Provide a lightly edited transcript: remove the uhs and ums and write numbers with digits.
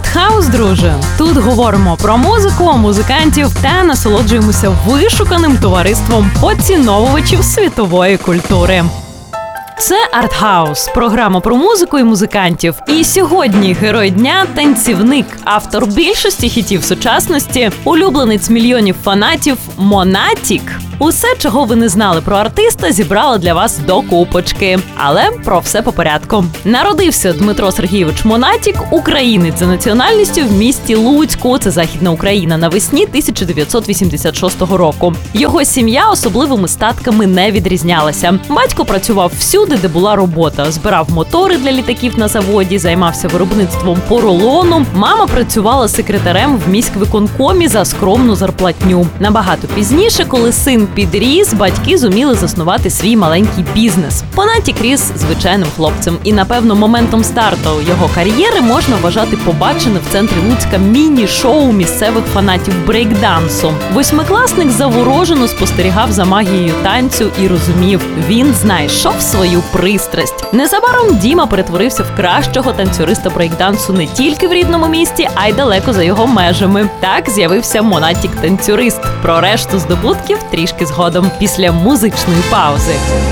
Артхаус, друже. Тут говоримо про музику, музикантів та насолоджуємося вишуканим товариством поціновувачів світової культури. Це Артхаус – програма про музику і музикантів. І сьогодні герой дня – танцівник, автор більшості хітів сучасності, улюбленець мільйонів фанатів Монатік. Усе, чого ви не знали про артиста, зібрала для вас до купочки. Але про все по порядку. Народився Дмитро Сергійович Монатік, українець за національністю в місті Луцьку, це Західна Україна, навесні 1986 року. Його сім'я особливими статками не відрізнялася. Батько працював всюди, де була робота. Збирав мотори для літаків на заводі, займався виробництвом поролону. Мама працювала секретарем в міськвиконкомі за скромну зарплатню. Набагато пізніше, коли син підріс, батьки зуміли заснувати свій маленький бізнес. Монатік ріс звичайним хлопцем. І, напевно, моментом старту його кар'єри можна вважати побачене в центрі Луцька міні-шоу місцевих фанатів брейкдансу. Восьмикласник заворожено спостерігав за магією танцю і розумів – він знайшов свою пристрасть. Незабаром Діма перетворився в кращого танцюриста брейкдансу не тільки в рідному місті, а й далеко за його межами. Так з'явився Монатік-танцюрист. Про решту здобутків трішки згодом, після музичної паузи.